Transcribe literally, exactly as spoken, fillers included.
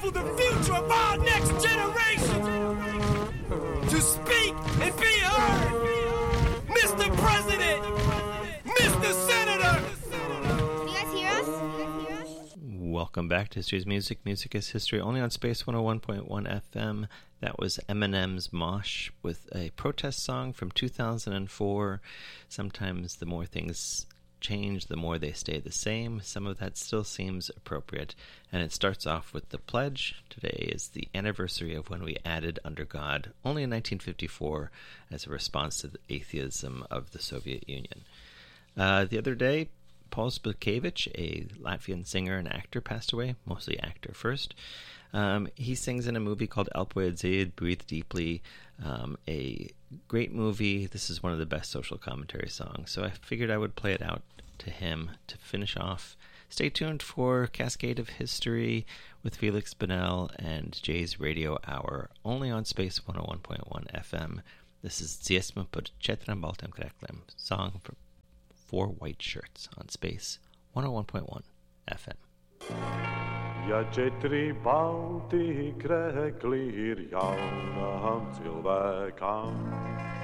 for the future of our next generation to speak and be heard. Mister President, Mister Senator. Can you guys hear us? Can you guys hear us? Welcome back to History's Music. Music is History, only on Space one oh one point one F M. That was Eminem's Mosh with a protest song from two thousand four. Sometimes the more things change, the more they stay the same. Some of that still seems appropriate. And it starts off with the pledge. Today is the anniversary of when we added Under God, only in nineteen fifty-four, as a response to the atheism of the Soviet Union. Uh, the other day, Paul Spilkevich, a Latvian singer and actor, passed away, mostly actor first. Um, he sings in a movie called Elpoedzid, Breathe Deeply, um, a great movie. This is one of the best social commentary songs, so I figured I would play it out to him to finish off. Stay tuned for Cascade of History with Felix Bonnell and Jay's Radio Hour, only on Space one oh one point one F M. This is Ziesma pod Chetram Baltem Kreklem, song for Four White Shirts on Space one oh one point one F M. Ja četri balti krekli ir jaunam cilvēkam,